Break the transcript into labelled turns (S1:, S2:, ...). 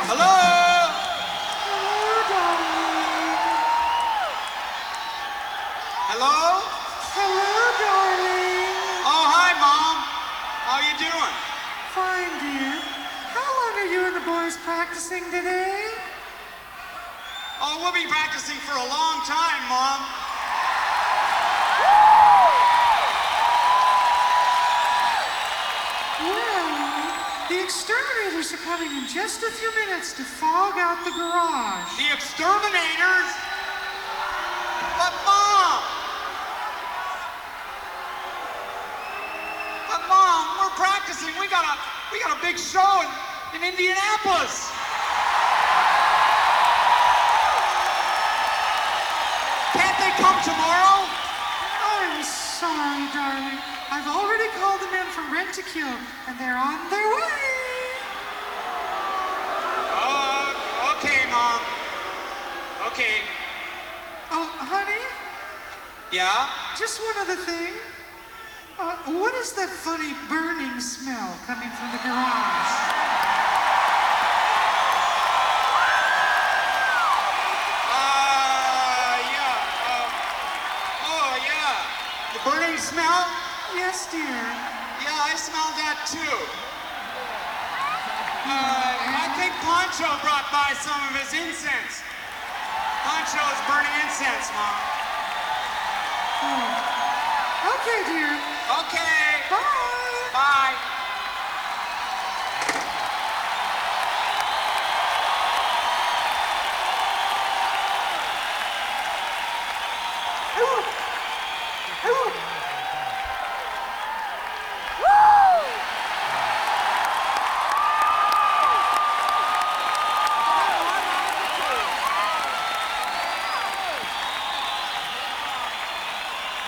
S1: Hello?
S2: Hello, darling.
S1: Hello?
S2: Hello, darling.
S1: Oh, hi, Mom. How you doing?
S2: Fine, dear. How long are you and the boys practicing today?
S1: Oh, we'll be practicing for a long time, Mom.
S2: Well, the exterminators are coming in just a few minutes to fog out the garage.
S1: The exterminators? But Mom! But Mom, we're practicing. We got a big show in Indianapolis. Can't they come tomorrow?
S2: I'm sorry, darling. I've already called the men from Rent to Kill, and they're on their way.
S1: Oh, okay, Mom. Okay.
S2: Oh, honey,
S1: Yeah?
S2: just one other thing. What is that funny burning smell coming from the garage?
S1: The burning smell?
S2: Yes, dear.
S1: Yeah, I smelled that too. I think Pancho brought by some of his incense. Pancho is burning incense, Mom.
S2: Okay, dear.
S1: Okay.
S2: Bye.
S1: Bye.